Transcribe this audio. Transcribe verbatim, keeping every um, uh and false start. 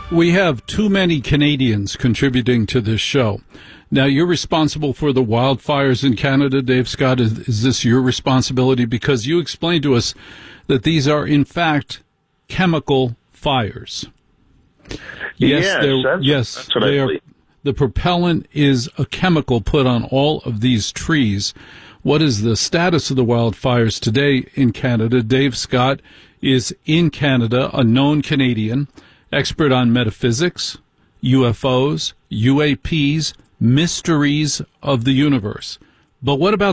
We have too many Canadians contributing to this show. Now, you're responsible for the wildfires in Canada, Dave Scott. Is, is this your responsibility? Because you explained to us that these are, in fact, chemical fires. Yes, yes, that's, yes, that's what they I are. believe. The propellant is a chemical put on all of these trees. What is the status of the wildfires today in Canada? Dave Scott is in Canada, a known Canadian, expert on metaphysics, U F Os, U A Ps, mysteries of the universe. But what about